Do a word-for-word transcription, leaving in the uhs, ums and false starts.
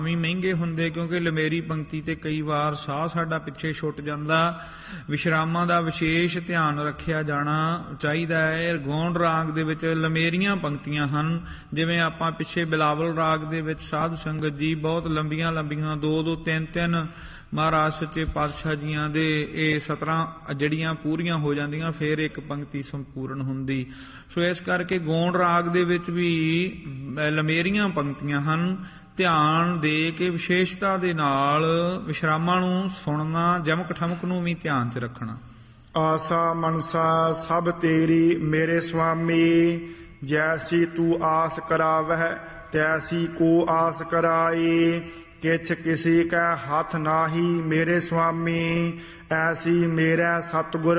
ਵੀ ਮਹਿੰਗੇ ਹੁੰਦੇ, ਕਿਉਂਕਿ ਲਮੇਰੀ ਪੰਕਤੀ ਤੇ ਕਈ ਵਾਰ ਸਾਹ ਸਾਡਾ ਪਿੱਛੇ ਛੁੱਟ ਜਾਂਦਾ। ਵਿਸ਼ਰਾਮਾਂ ਦਾ ਵਿਸ਼ੇਸ਼ ਧਿਆਨ ਰੱਖਿਆ ਜਾਣਾ ਚਾਹੀਦਾ ਹੈ। ਗੌਂਡ ਰਾਗ ਦੇ ਵਿੱਚ ਲਮੇਰੀਆਂ ਪੰਕਤੀਆਂ ਹਨ, ਜਿਵੇਂ ਆਪਾਂ ਪਿੱਛੇ ਬਿਲਾਵਲ ਰਾਗ ਦੇ ਵਿੱਚ ਸਾਧ ਸੰਗਤ ਜੀ ਬਹੁਤ ਲੰਬੀਆਂ ਲੰਬੀਆਂ ਦੋ ਦੋ ਤਿੰਨ ਤਿੰਨ ਮਹਾਰਾਜ ਸੱਚੇ ਪਾਤਸ਼ਾਹ ਜੀਆਂ ਦੇ ਇਹ ਸਤਰਾਂ ਜਿਹੜੀਆਂ ਪੂਰੀਆਂ ਹੋ ਜਾਂਦੀਆਂ, ਫਿਰ ਇੱਕ ਪੰਕਤੀ ਸੰਪੂਰਨ ਹੁੰਦੀ। ਸੋ ਇਸ ਕਰਕੇ ਗੌਂਡ ਰਾਗ ਦੇ ਵਿੱਚ ਵੀ ਲਮੇਰੀਆਂ ਪੰਕਤੀਆਂ ਹਨ। ਧਿਆਨ ਦੇ ਕੇ ਵਿਸ਼ੇਸ਼ਤਾ ਦੇ ਨਾਲ ਵਿਸ਼ਰਾਮਾਂ ਨੂੰ ਸੁਣਨਾ, ਜਮਕ ਠਮਕ ਨੂੰ ਵੀ ਧਿਆਨ 'ਚ ਰੱਖਣਾ। ਆਸਾ ਮਨਸਾ ਸਭ ਤੇਰੀ ਮੇਰੇ ਸੁਆਮੀ, ਜੈਸੀ ਤੂੰ ਆਸ ਕਰਾਵਹਿ ਤੈਸੀ ਕੋ ਆਸ ਕਰਾਈ। ਕਿਛ ਕਿਸੀ ਕੈ ਹੱਥ ਨਾਹੀ ਮੇਰੇ ਸੁਆਮੀ, ਐਸੀ ਮੇਰੇ ਸਤਿਗੁਰ